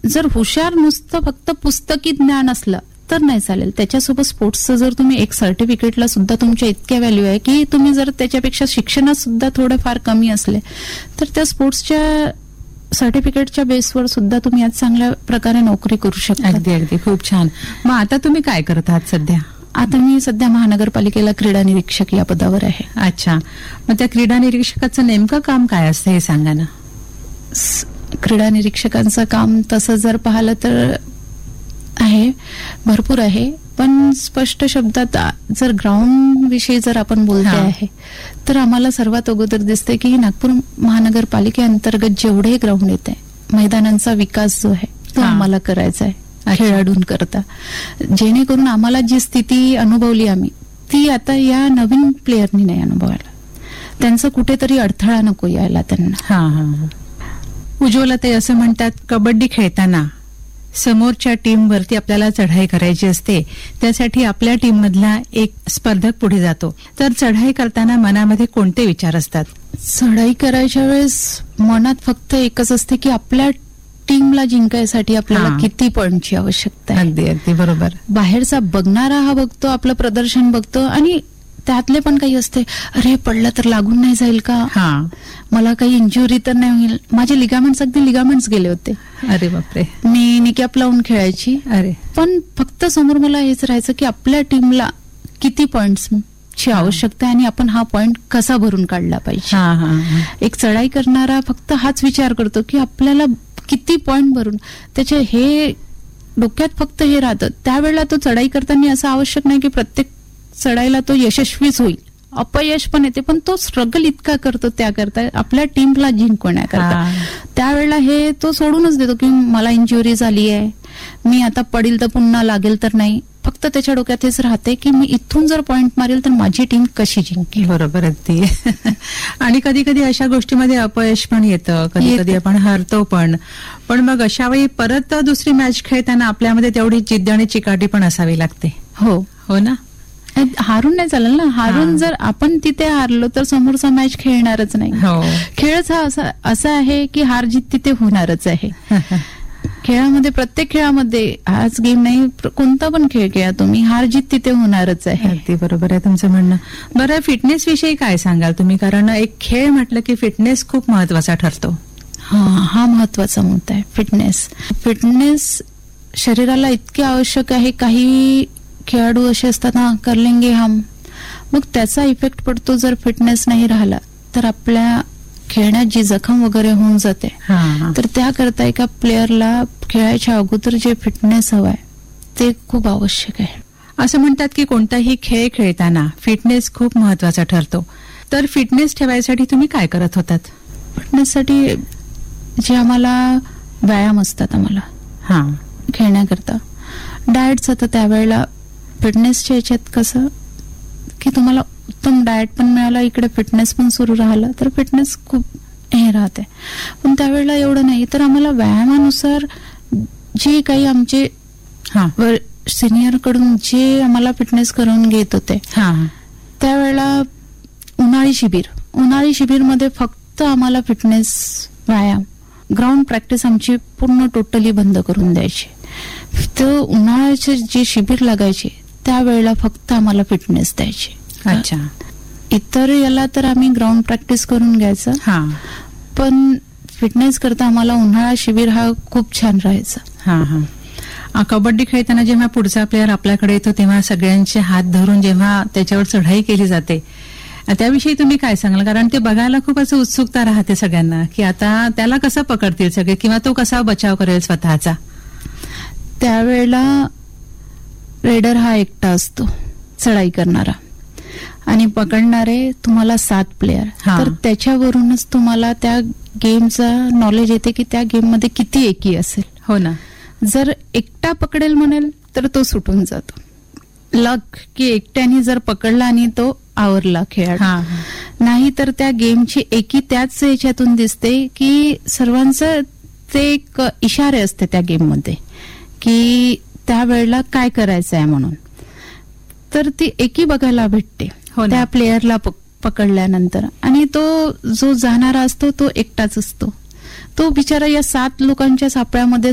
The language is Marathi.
जर हुशार नुसतं फक्त पुस्तकी ज्ञान असलं तर नाही चालेल. त्याच्यासोबत स्पोर्ट्सचं जर तुम्ही एक सर्टिफिकेटला सुद्धा तुमच्या इतक्या व्हॅल्यू आहे की तुम्ही जर त्याच्यापेक्षा शिक्षणात सुद्धा थोडे फार कमी असले तर त्या स्पोर्ट्सच्या सर्टिफिकेटच्या बेसवर सुद्धा तुम्ही आज चांगल्या प्रकारे नोकरी करू शकता. अगदी अगदी, खूप छान. मग आता तुम्ही काय करत आहात सध्या? आता मी सध्या महानगरपालिकेला क्रीडा निरीक्षक या पदावर आहे. अच्छा, मग त्या क्रीडा निरीक्षकाचं नेमकं काम काय असतं हे सांगा ना. क्रीडा निरीक्षकांचं काम तसं जर पाहिलं तर आहे, भरपूर आहे, पण स्पष्ट शब्दात जर ग्राउंड विषयी जर आपण बोलते आहे तर आम्हाला सर्वात अगोदर दिसते की नागपूर महानगरपालिकेअंतर्गत जेवढे ग्राउंड येते मैदानांचा विकास जो आहे तो आम्हाला करायचा आहे खेळाडूंकरता, जेणेकरून आम्हाला जी स्थिती अनुभवली आम्ही ती आता या नवीन प्लेयरनी नाही अनुभवायला. त्यांचं कुठेतरी अडथळा नको यायला त्यांना. उज्ज्वला ताई, असं म्हणतात कबड्डी खेळताना समोरच्या टीमवरती आपल्याला चढाई करायची असते, त्यासाठी आपल्या टीम मधला एक स्पर्धक पुढे जातो. तर चढाई करताना मनामध्ये कोणते विचार असतात? चढाई करायच्या वेळेस मनात फक्त एकच असते की आपल्या टीमला जिंकायसाठी आपल्याला किती पॉइंटची आवश्यकता आहे. अगदी अगदी बरोबर. बाहेरचा बघणारा हा बघतो, आपलं प्रदर्शन बघतो आणि त्यातले पण काही असते, अरे पडलं तर लागून नाही जाईल का, मला काही इंजुरी तर नाही होईल. माझे लिगामेंट्स गेले होते. अरे बापरे. मी निकॅप लावून खेळायची. अरे पण फक्त समोर मला हेच राहायचं की आपल्या टीमला किती पॉइंट्स ची आवश्यकता आहे आणि आपण हा पॉइंट कसा भरून काढला पाहिजे. एक चढाई करणारा फक्त हाच विचार करतो की आपल्याला किती पॉइंट भरून, त्याचे हे डोक्यात फक्त हे राहतं. त्यावेळेला तो चढाई करताना असं आवश्यक नाही की प्रत्येक चढाईला तो यशस्वीच होईल, अपयश पण येते, पण तो स्ट्रगल इतका करतो त्याकरता आपल्या टीमला जिंकण्याकरता. त्यावेळेला हे तो सोडूनच देतो की मला इंजुरी झाली आहे, मी आता पडील तर पुन्हा लागेल तर नाही. फक्त त्याच्या डोक्यात हेच राहते की मी इथून जर पॉइंट मारेल तर माझी टीम कशी जिंकेल. बरोबर अगदी. आणि कधी कधी अशा गोष्टीमध्ये अपयश पण येतं, कधी कधी आपण हरतो पण मग अशा वेळी परत दुसरी मॅच खेळताना आपल्यामध्ये तेवढी जिद्द आणि चिकाटी पण असावी लागते. हो ना. हारून नाही चालेल ना. हारून जर आपण तिथे हारलो तर समोरचा मॅच खेळणारच नाही. खेळच हा असा आहे की हार जीत तिथे होणारच आहे. खेळामध्ये, प्रत्येक खेळामध्ये, हाच गेम नाही, कोणता पण खेळ खेळा तुम्ही, हार जीत तिथे होणारच आहे. अगदी बरोबर आहे तुमचं म्हणणं. बरं, फिटनेस विषयी काय सांगाल तुम्ही? कारण एक खेळ म्हटलं की फिटनेस खूप महत्वाचा ठरतो. हा महत्वाचा मुद्दा आहे. फिटनेस शरीराला इतकी आवश्यक आहे. काही खेळाडू असे असतात ना, कर लेंगे हम, मग त्याचा इफेक्ट पडतो. जर फिटनेस नाही राहिला तर आपल्या खेळण्यात जी जखम वगैरे होऊन जाते, तर त्याकरता एका प्लेअरला खेळायच्या अगोदर जे फिटनेस हवाय ते खूप आवश्यक आहे. असं म्हणतात की कोणताही खेळ खेळताना फिटनेस खूप महत्वाचा ठरतो. तर फिटनेस ठेवायसाठी तुम्ही काय करत होतात? फिटनेससाठी जे आम्हाला व्यायाम असतात आम्हाला खेळण्याकरता, डाएटचं, तर त्यावेळेला फिटनेसच्या याच्यात कसं की तुम्हाला उत्तम डाएट पण मिळाला, इकडे फिटनेस पण सुरू राहिला तर फिटनेस खूप हे राहते. पण त्यावेळेला एवढं नाही. तर आम्हाला व्यायामानुसार जे काही आमचे सिनियर कडून जे आम्हाला फिटनेस करून घेत होते, त्यावेळेला उन्हाळी शिबिरमध्ये फक्त आम्हाला फिटनेस व्यायाम, ग्राउंड प्रॅक्टिस आमची पूर्ण टोटली बंद करून द्यायची. तर उन्हाळ्याचे जे शिबिर लागायचे त्यावेळेला फक्त आम्हाला फिटनेस द्यायची. अच्छा. इतर याला तर आम्ही ग्राउंड प्रॅक्टिस करून घ्यायचं, पण फिटनेस करता आम्हाला उन्हाळा शिबिर हा खूप छान राहायचा. कबड्डी खेळताना जेव्हा पुढचा प्लेअर आपल्याकडे येतो तेव्हा सगळ्यांचे हात धरून जेव्हा त्याच्यावर चढाई केली जाते, त्याविषयी तुम्ही काय सांगाल? कारण ते बघायला खूप असं उत्सुकता राहते सगळ्यांना की आता त्याला कसं पकडतील सगळे किंवा तो कसा बचाव करेल स्वतःचा. त्यावेळेला रेडर हा एकटा असतो चढाई करणारा आणि पकडणारे तुम्हाला 7 प्लेयर. तर त्याच्यावरूनच तुम्हाला त्या गेमचा नॉलेज येते की त्या गेम मध्ये किती एकी असेल. हो ना. जर एकटा पकडेल म्हणेल तर तो सुटून जातो. लक की एकट्याने जर पकडला आणि तो आवरला खेळाडू, नाही तर त्या गेमची एकी त्याच याच्यातून दिसते की सर्वांचं ते एक इशारे असते त्या गेम मध्ये की त्यावेळेला काय करायचं आहे म्हणून. तर ती एकी बघायला भेटते त्या प्लेयरला पकडल्यानंतर. आणि तो जो जाणारा असतो तो एकटाच असतो. तो बिचारा या 7 लोकांच्या सापळ्यामध्ये